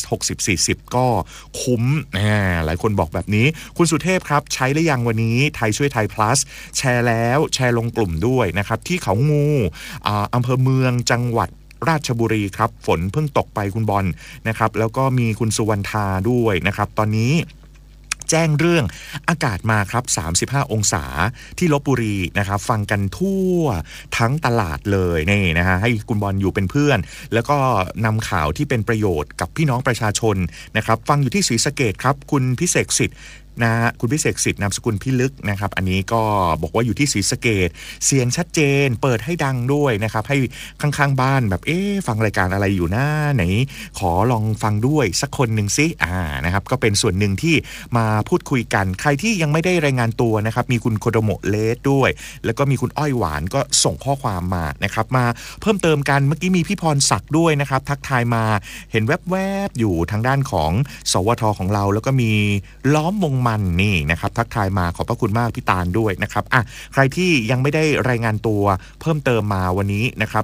60-40ก็คุ้มหลายคนบอกแบบนี้คุณสุเทพครับใช้หรือยังวันนี้ไทยช่วยไทย plus แชร์แล้วแชร์ลงกลุ่มด้วยนะครับที่เขางูอำเภอเมืองจังหวัดราชบุรีครับฝนเพิ่งตกไปคุณบอลนะครับแล้วก็มีคุณสุวรรณธาด้วยนะครับตอนนี้แจ้งเรื่องอากาศมาครับ35องศาที่ลพบุรีนะครับฟังกันทั่วทั้งตลาดเลยนี่นะฮะให้คุณบอลอยู่เป็นเพื่อนแล้วก็นำข่าวที่เป็นประโยชน์กับพี่น้องประชาชนนะครับฟังอยู่ที่ศรีสะเกษครับคุณพิเศษสิทธิ์นะคุณพิเศษสิทธิ์นามสกุลพิลึกนะครับอันนี้ก็บอกว่าอยู่ที่ศรีสะเกษเสียงชัดเจนเปิดให้ดังด้วยนะครับให้ข้างๆบ้านแบบฟังรายการอะไรอยู่นะไหนขอลองฟังด้วยสักคนหนึ่งสินะครับก็เป็นส่วนหนึ่งที่มาพูดคุยกันใครที่ยังไม่ได้รายงานตัวนะครับมีคุณโคโดโมะเลสด้วยแล้วก็มีคุณอ้อยหวานก็ส่งข้อความมานะครับมาเพิ่มเติมกันเมื่อกี้มีพี่พรศักดิ์ด้วยนะครับทักทายมาเห็นแวบๆอยู่ทางด้านของสวทของเราแล้วก็มีล้อมวงมันนี่นะครับทักทายมาขอบพระคุณมากพี่ตาลด้วยนะครับใครที่ยังไม่ได้รายงานตัวเพิ่มเติมมาวันนี้นะครับ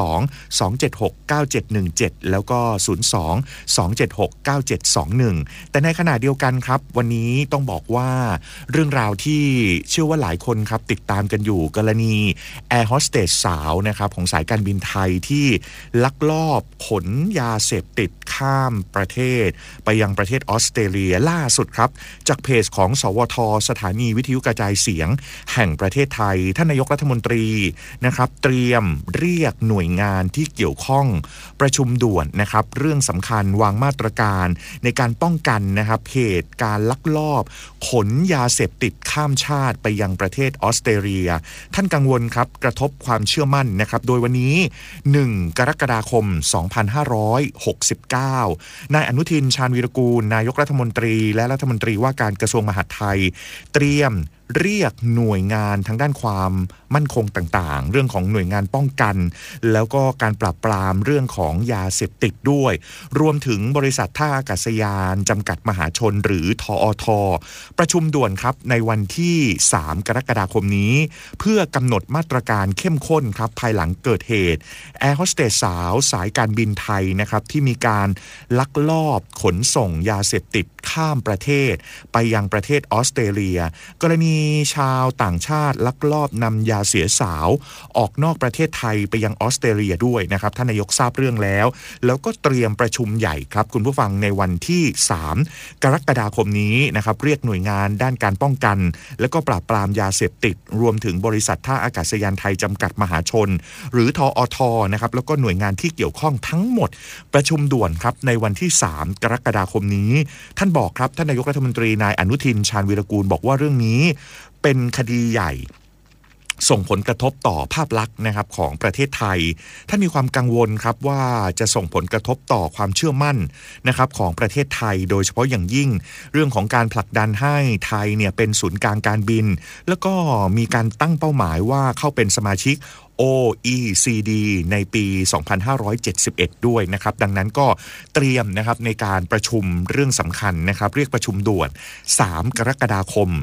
02-276-9717แล้วก็02-276-9721แต่ในขณะเดียวกันครับวันนี้ต้องบอกว่าเรื่องราวที่เชื่อว่าหลายคนครับติดตามกันอยู่กรณีแอร์โฮสเตสสาวนะครับของสายการบินไทยที่ลักลอบขนยาเสพติดข้ามประเทศไปยังประเทศออสเตรเลียล่าสุดครับจากเพจของสวทสถานีวิทยุกระจายเสียงแห่งประเทศไทยท่านนายกรัฐมนตรีนะครับเตรียมเรียกหน่วยงานที่เกี่ยวข้องประชุมด่วนนะครับเรื่องสำคัญวางมาตรการในการป้องกันนะครับเหตุการลักลอบขนยาเสพติดข้ามชาติไปยังประเทศออสเตรเลียท่านกังวลครับกระทบความเชื่อมั่นนะครับโดยวันนี้1กรกฎาคม2569นายอนุทินชาญวีรกูลนายกรัฐมนตรีและรัฐมนตรีว่าการกระทรวงมหาดไทยเตรียมเรียกหน่วยงานทางด้านความมั่นคงต่างๆเรื่องของหน่วยงานป้องกันแล้วก็การปราบปรามเรื่องของยาเสพติดด้วยรวมถึงบริษัทท่าอากาศยานจำกัดมหาชนหรือทอทประชุมด่วนครับในวันที่3กรกฎาคมนี้เพื่อกำหนดมาตรการเข้มข้นครับภายหลังเกิดเหตุแอร์โฮสเตสสาวสายการบินไทยนะครับที่มีการลักลอบขนส่งยาเสพติดข้ามประเทศไปยังประเทศออสเตรเลียกรณีชาวต่างชาติลักลอบนำยาเสียสาวออกนอกประเทศไทยไปยังออสเตรเลียด้วยนะครับท่านนายกทราบเรื่องแล้วก็เตรียมประชุมใหญ่ครับคุณผู้ฟังในวันที่3กรกฎาคมนี้นะครับเรียกหน่วยงานด้านการป้องกันและก็ปราบปรามยาเสพติดรวมถึงบริษัทท่าอากาศยานไทยจำกัดมหาชนหรือทอทนะครับแล้วก็หน่วยงานที่เกี่ยวข้องทั้งหมดประชุมด่วนครับในวันที่3กรกฎาคมนี้ท่านบอกครับท่านนายกรัฐมนตรีนายอนุทินชาญวีรกูลบอกว่าเรื่องนี้เป็นคดีใหญ่ส่งผลกระทบต่อภาพลักษณ์นะครับของประเทศไทยท่านมีความกังวลครับว่าจะส่งผลกระทบต่อความเชื่อมั่นนะครับของประเทศไทยโดยเฉพาะอย่างยิ่งเรื่องของการผลักดันให้ไทยเนี่ยเป็นศูนย์กลางการบินแล้วก็มีการตั้งเป้าหมายว่าเข้าเป็นสมาชิกOECD ในปี 2571 ด้วยนะครับดังนั้นก็เตรียมนะครับในการประชุมเรื่องสำคัญนะครับเรียกประชุมด่วน3กรกฎาคม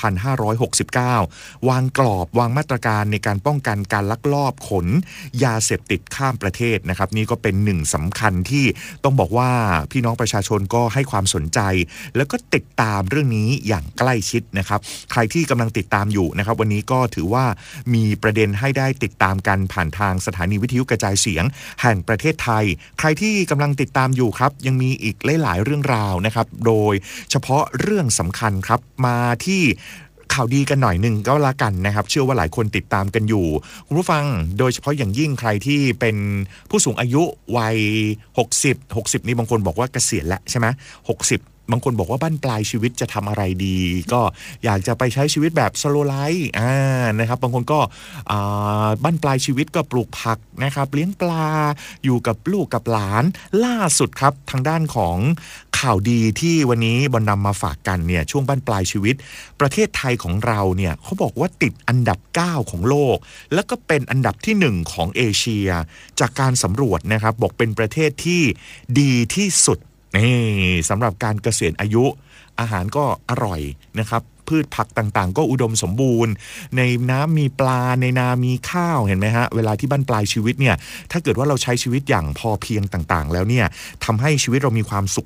2569 วางกรอบวางมาตรการในการป้องกันการลักลอบขนยาเสพติดข้ามประเทศนะครับนี่ก็เป็นหนึ่งสำคัญที่ต้องบอกว่าพี่น้องประชาชนก็ให้ความสนใจแล้วก็ติดตามเรื่องนี้อย่างใกล้ชิดนะครับใครที่กำลังติดตามอยู่นะครับวันนี้ก็ถือว่ามีประเด็นให้ได้ติดตามกันผ่านทางสถานีวิทยุกระจายเสียงแห่งประเทศไทยใครที่กำลังติดตามอยู่ครับยังมีอีกหลายๆเรื่องราวนะครับโดยเฉพาะเรื่องสำคัญครับมาที่ข่าวดีกันหน่อยหนึ่งก็แล้วกันนะครับเชื่อว่าหลายคนติดตามกันอยู่คุณผู้ฟังโดยเฉพาะอย่างยิ่งใครที่เป็นผู้สูงอายุวัย60นี่บางคนบอกว่าเกษียณแล้วใช่ไหม60บางคนบอกว่าบั้นปลายชีวิตจะทำอะไรดีก็อยากจะไปใช้ชีวิตแบบสโลว์ไลฟ์นะครับบางคนก็บั้นปลายชีวิตก็ปลูกผักนะครับเลี้ยงปลาอยู่กับลูกกับหลานล่าสุดครับทางด้านของข่าวดีที่วันนี้บรรนำมาฝากกันเนี่ยช่วงบั้นปลายชีวิตประเทศไทยของเราเนี่ยเขาบอกว่าติดอันดับ9ของโลกแล้วก็เป็นอันดับที่1ของเอเชียจากการสำรวจนะครับบอกเป็นประเทศที่ดีที่สุดนี่สำหรับการเกษียณอายุอาหารก็อร่อยนะครับพืชผักต่างๆก็อุดมสมบูรณ์ในน้ำมีปลาในนามีข้าวเห็นไหมฮะเวลาที่บั้นปลายชีวิตเนี่ยถ้าเกิดว่าเราใช้ชีวิตอย่างพอเพียงต่างๆแล้วเนี่ยทำให้ชีวิตเรามีความสุข